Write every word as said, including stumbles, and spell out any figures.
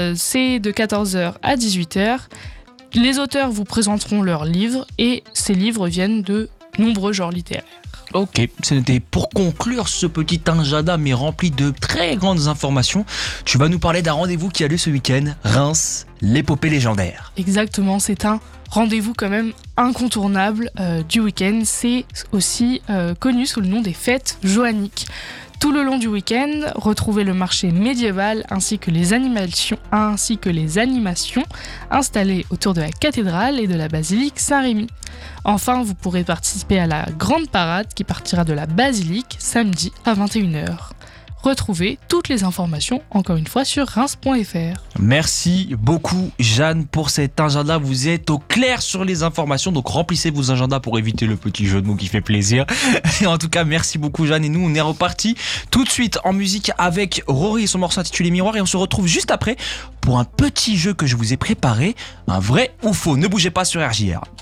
Euh, C'est de quatorze heures à dix-huit heures. Les auteurs vous présenteront leurs livres et ces livres viennent de nombreux genres littéraires. Ok, c'était pour conclure ce petit agenda mais rempli de très grandes informations. Tu vas nous parler d'un rendez-vous qui a lieu ce week-end, Reims, l'épopée légendaire. Exactement, c'est un rendez-vous quand même incontournable euh, du week-end. C'est aussi euh, connu sous le nom des fêtes joanniques. Tout le long du week-end, retrouvez le marché médiéval ainsi que les animations, ainsi que les animations installées autour de la cathédrale et de la basilique Saint-Rémy. Enfin, vous pourrez participer à la grande parade qui partira de la basilique samedi à vingt et une heures. Retrouvez toutes les informations, encore une fois, sur reims point f r. Merci beaucoup Jeanne pour cet agenda. Vous êtes au clair sur les informations, donc remplissez vos agendas pour éviter le petit jeu de mots qui fait plaisir. Et en tout cas, merci beaucoup Jeanne. Et nous, on est reparti tout de suite en musique avec Rory et son morceau intitulé Miroir. Et on se retrouve juste après pour un petit jeu que je vous ai préparé, un vrai ou faux. Ne bougez pas sur R J R.